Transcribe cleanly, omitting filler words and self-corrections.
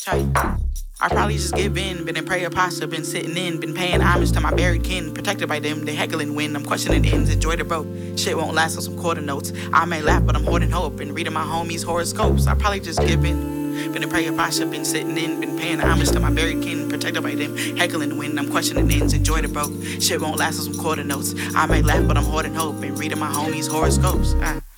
Try. I probably just give in, been in prayer posture, been sitting in, been paying homage to my buried kin, protected by them, they heckling when I'm questioning ends, enjoy the broke. Shit won't last on some quarter notes. I may laugh, but I'm hoarding hope and reading my homies' horoscopes. I probably just give in. Been in prayer posture, been sitting in, been paying homage to my buried kin, protected by them, heckling when I'm questioning ends, enjoy the broke. Shit won't last on some quarter notes. I may laugh, but I'm hoarding hope and reading my homies' horoscopes.